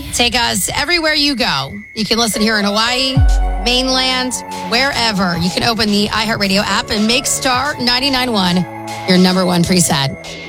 Take us everywhere you go. You can listen here in Hawaii, mainland, wherever. You can open the iHeartRadio app and make Star 99.1 your number one preset.